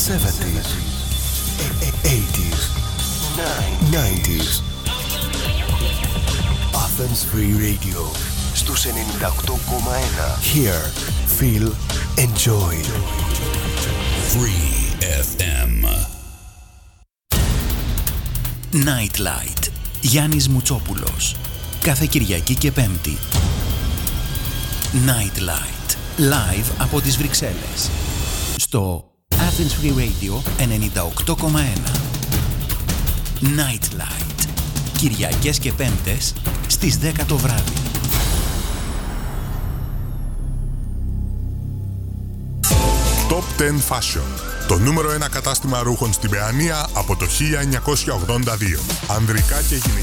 70s, 80s, 90s. Athens Free Radio στους 98,1. Hear, feel, enjoy. Free FM. Nightlight. Γιάννης Μουτσόπουλος. Κάθε Κυριακή και Πέμπτη. Nightlight. Live από τις Βρυξέλλες. Στο Athens Free Radio 98,1. Nightlight. Κυριακές και Πέμπτες στις 10 το βράδυ. Top 10 Fashion. Το νούμερο 1 κατάστημα ρούχων στην Παιανία από το 1982. Ανδρικά και γυναικεία.